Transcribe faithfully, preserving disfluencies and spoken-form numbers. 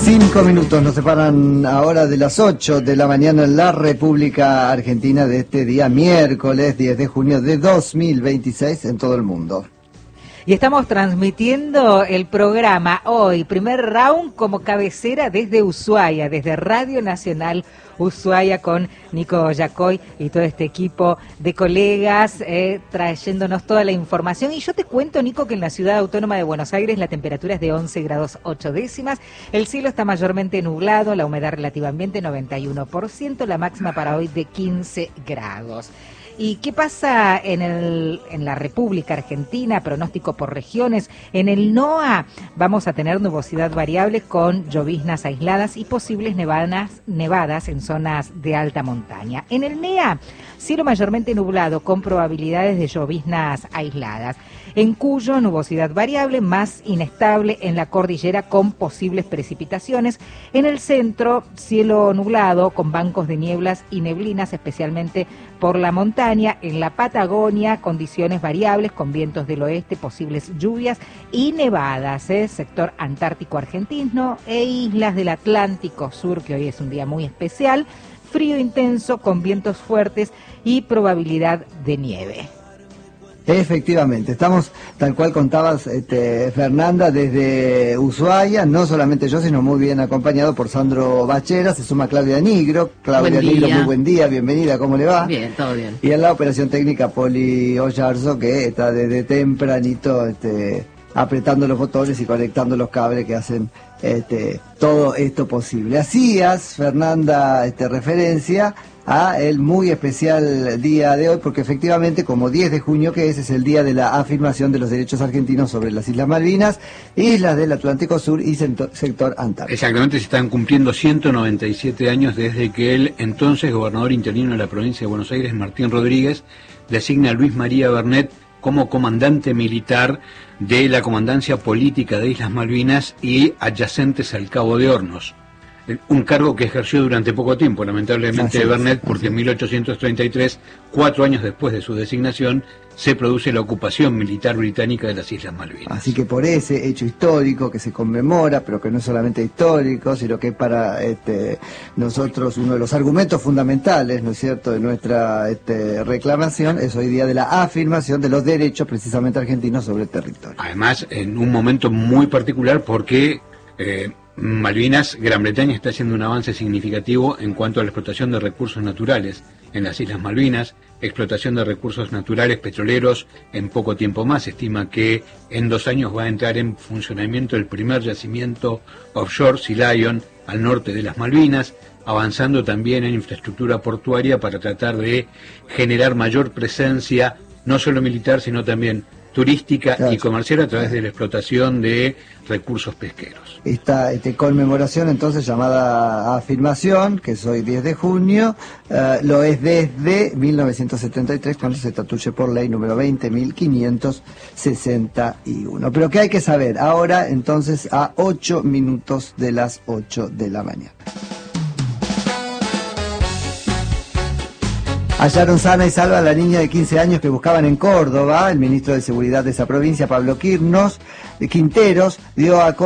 Cinco minutos nos separan ahora de las ocho de la mañana en la República Argentina de este día miércoles diez de junio de dos mil veintiséis en todo el mundo. Y estamos transmitiendo el programa hoy, primer round como cabecera desde Ushuaia, desde Radio Nacional Ushuaia, con Nico Yacoy y todo este equipo de colegas eh, trayéndonos toda la información. Y yo te cuento, Nico, que en la Ciudad Autónoma de Buenos Aires la temperatura es de once grados ocho décimas, el cielo está mayormente nublado, la humedad relativa ambiente noventa y uno por ciento, la máxima para hoy de quince grados. ¿Y qué pasa en el en la República Argentina? Pronóstico por regiones. En el NOA vamos a tener nubosidad variable con lloviznas aisladas y posibles nevadas, nevadas en zonas de alta montaña. En el NEA, cielo mayormente nublado con probabilidades de lloviznas aisladas. En Cuyo, nubosidad variable, más inestable en la cordillera con posibles precipitaciones. En el centro, cielo nublado con bancos de nieblas y neblinas, especialmente por la montaña. En la Patagonia, condiciones variables con vientos del oeste, posibles lluvias y nevadas, ¿eh? Sector antártico argentino e islas del Atlántico Sur, que hoy es un día muy especial. Frío intenso con vientos fuertes y probabilidad de nieve. Efectivamente, estamos, tal cual contabas, este, Fernanda, desde Ushuaia, no solamente yo, sino muy bien acompañado por Sandro Bachera, se suma Claudia Nigro. Claudia Nigro, muy buen día, bienvenida, ¿cómo le va? Bien, todo bien. Y en la operación técnica, Poli Ollarzo, que está desde tempranito este, apretando los botones y conectando los cables que hacen este, todo esto posible. Hacías, Fernanda, este, referencia a el muy especial día de hoy, porque efectivamente, como diez de junio que es, es el día de la afirmación de los derechos argentinos sobre las Islas Malvinas, islas del Atlántico Sur y sector antártico. Exactamente, se están cumpliendo ciento noventa y siete años desde que el entonces gobernador interino de la provincia de Buenos Aires, Martín Rodríguez, designa a Luis María Bernet como comandante militar de la Comandancia Política de Islas Malvinas y adyacentes al Cabo de Hornos. Un cargo que ejerció durante poco tiempo, lamentablemente, así Bernet, es, porque en mil ochocientos treinta y tres, cuatro años después de su designación, se produce la ocupación militar británica de las Islas Malvinas. Así que por ese hecho histórico que se conmemora, pero que no es solamente histórico, sino que es para este, nosotros uno de los argumentos fundamentales, ¿no es cierto?, de nuestra este, reclamación, es hoy día de la afirmación de los derechos precisamente argentinos sobre el territorio. Además, en un momento muy particular porque Eh, Malvinas, Gran Bretaña está haciendo un avance significativo en cuanto a la explotación de recursos naturales en las Islas Malvinas, explotación de recursos naturales petroleros en poco tiempo más. Se estima que en dos años va a entrar en funcionamiento el primer yacimiento offshore, Sea Lion, al norte de las Malvinas, avanzando también en infraestructura portuaria para tratar de generar mayor presencia, no solo militar, sino también turística, claro, y comercial a través de la explotación de recursos pesqueros. Esta este, conmemoración entonces llamada afirmación, que es hoy diez de junio, uh, lo es desde mil novecientos setenta y tres, cuando se estatuye por ley número veinte mil quinientos sesenta y uno. Pero ¿qué hay que saber? Ahora entonces a ocho minutos de las ocho de la mañana. Hallaron sana y salva a la niña de quince años que buscaban en Córdoba. El ministro de Seguridad de esa provincia, Pablo Quirnos, Quinteros, dio a